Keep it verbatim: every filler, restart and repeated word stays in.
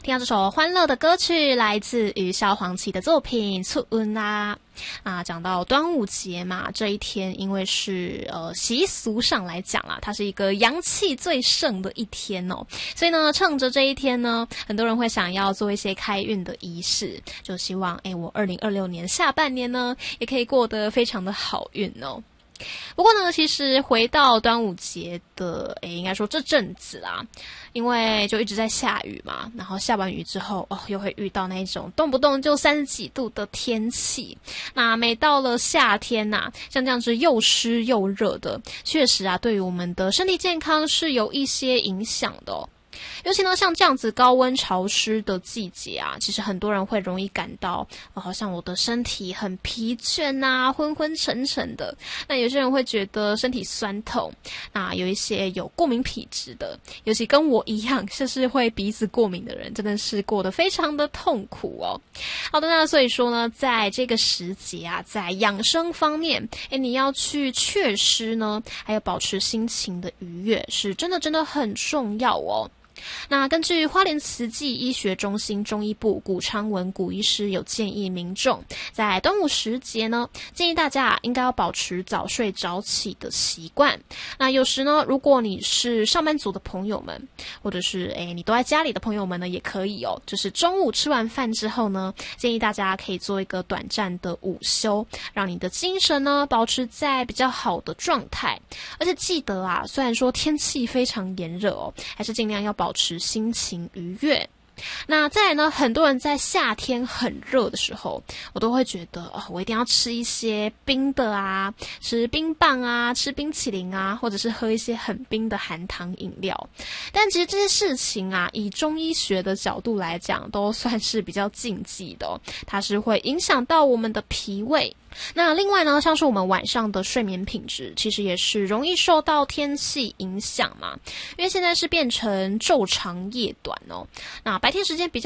听到这首欢乐的歌曲，来自于萧煌奇的作品《促运》啦。啊，讲到端午节嘛，这一天因为是呃习俗上来讲啊，它是一个阳气最盛的一天哦，所以呢，趁着这一天呢，很多人会想要做一些开运的仪式，就希望哎，我二零二六年下半年呢，也可以过得非常的好运哦。不过呢，其实回到端午节的，诶，应该说这阵子啦，因为就一直在下雨嘛，然后下完雨之后，哦，又会遇到那种动不动就三十几度的天气。那每到了夏天呐、啊，像这样子又湿又热的，确实啊，对于我们的身体健康是有一些影响的哦。尤其呢，像这样子高温潮湿的季节啊，其实很多人会容易感到，哦、好像我的身体很疲倦啊，昏昏沉沉的。那有些人会觉得身体酸痛，那有一些有过敏体质的，尤其跟我一样，就是会鼻子过敏的人，真的是过得非常的痛苦哦。好的，那所以说呢，在这个时节啊，在养生方面，诶，你要去祛湿呢，还有保持心情的愉悦，是真的真的很重要哦。那根据花莲慈济医学中心中医部古昌文古医师有建议民众，在端午时节呢，建议大家应该要保持早睡早起的习惯。那有时呢，如果你是上班族的朋友们，或者是诶你都在家里的朋友们呢，也可以哦，就是中午吃完饭之后呢，建议大家可以做一个短暂的午休，让你的精神呢保持在比较好的状态。而且记得啊，虽然说天气非常炎热哦，还是尽量要保持心情愉悦。那再来呢，很多人在夏天很热的时候，我都会觉得哦，我一定要吃一些冰的啊，吃冰棒啊，吃冰淇淋啊，或者是喝一些很冰的含糖饮料。但其实这些事情啊，以中医学的角度来讲，都算是比较禁忌的哦，它是会影响到我们的脾胃。那另外呢，像是我们晚上的睡眠品质，其实也是容易受到天气影响嘛，因为现在是变成昼长夜短哦，那白天时间比较